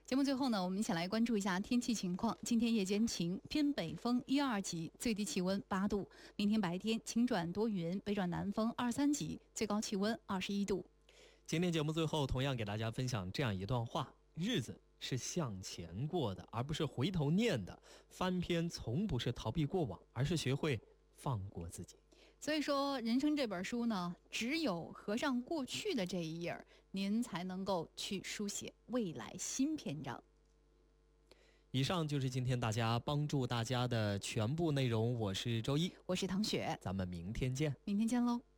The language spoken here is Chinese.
节目最后呢，我们一起来关注一下天气情况。今天夜间晴，偏北风1、2级，最低气温8度。明天白天晴转多云，北转南风2、3级，最高气温21度。 今天节目最后同样给大家分享这样一段话：日子是向前过的，而不是回头念的。翻篇从不是逃避过往，而是学会放过自己。 所以说，人生这本书呢，只有合上过去的这一页，您才能够去书写未来新篇章。 以上就是今天帮助大家的全部内容。我是周一， 我是唐雪， 咱们明天见。 明天见喽。